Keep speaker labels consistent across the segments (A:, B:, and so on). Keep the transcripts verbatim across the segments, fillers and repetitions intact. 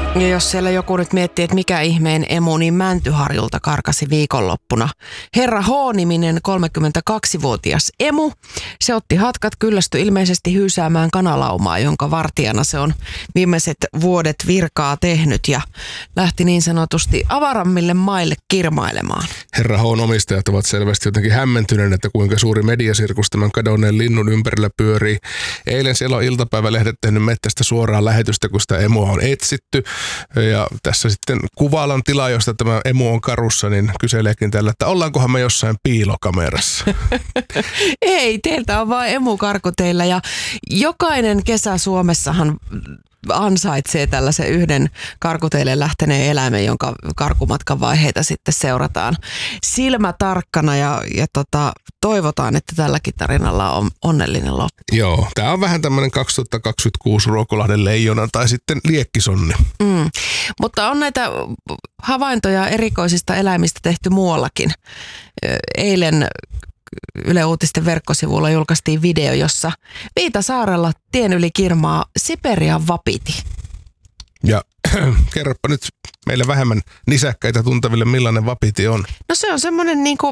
A: Ja jos siellä joku nyt miettii, että mikä ihmeen emu, niin Mäntyharjulta karkasi viikonloppuna Herra H-niminen kolmekymmentäkaksivuotias emu. Se otti hatkat, kyllästyi ilmeisesti hyysäämään kanalaumaa, jonka vartijana se on viimeiset vuodet virkaa tehnyt ja lähti niin sanotusti avarammille maille kirmailemaan.
B: Herra H:n omistajat ovat selvästi jotenkin hämmentyneet, että kuinka suuri mediasirkus tämän kadonneen linnun ympärillä pyörii. Eilen siellä on iltapäivälehdet tehnyt mettästä suoraan lähetystä, kun sitä emua on etsitty. Ja tässä sitten Kuvalan tila, josta tämä emu on karussa, niin kyseleekin tällä, että ollaankohan me jossain piilokamerassa.
A: Ei, teiltä on vain emu karkuteillä ja jokainen kesä Suomessahan ansaitsee tällaisen yhden karkuteille lähteneen eläimen, jonka karkumatkan vaiheita sitten seurataan silmä tarkkana ja, ja tota, toivotaan, että tälläkin tarinalla on onnellinen loppu.
B: Joo, tämä on vähän tämmöinen kaksituhattakaksikymmentäkuusi Ruokolahden leijona tai sitten liekkisonni.
A: Mm. Mutta on näitä havaintoja erikoisista eläimistä tehty muuallakin. Eilen Yle Uutisten verkkosivulla julkaistiin video, jossa Viitasaarella tien yli kirmaa Siperian vapiti.
B: Ja kerropa nyt meille vähemmän nisäkkäitä tuntaville, millainen vapiti on.
A: No se on semmoinen niinku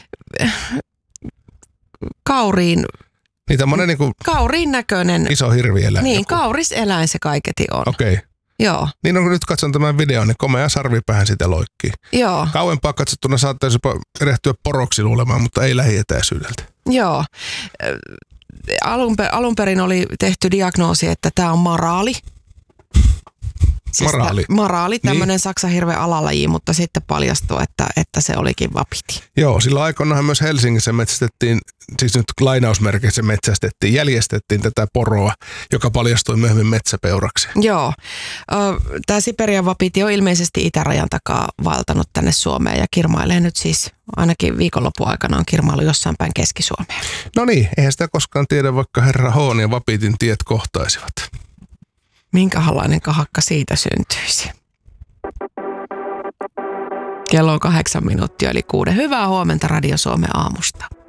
A: kauriin,
B: niin tämmöinen niinku
A: kauriin näköinen.
B: Iso hirvieläin.
A: Niin,
B: joku.
A: kauriseläin se kaiketi on.
B: Okei. Okay.
A: Joo.
B: Niin on, kun nyt katson tämän videon, niin komea sarvipäähän sitä loikkii.
A: Joo.
B: Kauempaa katsottuna saattaisi jopa erehtyä poroksi luulemaan, mutta ei lähietäisyydeltä.
A: Joo. Alun, alun perin oli tehty diagnoosi, että tämä on maraali. Siis
B: maraali.
A: Tä, maraali, tämmöinen niin. Saksanhirven alalaji, mutta sitten paljastui, että, että se olikin vapiti.
B: Joo, sillä aikoinahan myös Helsingissä metsästettiin, siis nyt lainausmerkeissä metsästettiin, jäljestettiin tätä poroa, joka paljastui myöhemmin metsäpeuraksi.
A: Joo. Tämä Siperian vapiti on ilmeisesti itärajan takaa valtanut tänne Suomeen ja kirmailee nyt siis ainakin viikonlopun aikana on kirmailu jossain päin Keski-Suomeen.
B: No niin, eihän sitä koskaan tiedä, vaikka Herra H ja vapitin tiet kohtaisivat.
A: Minkälainen kahakka siitä syntyisi? Kello on kahdeksan minuuttia eli kuuden. Hyvää huomenta Radio Suomen aamusta.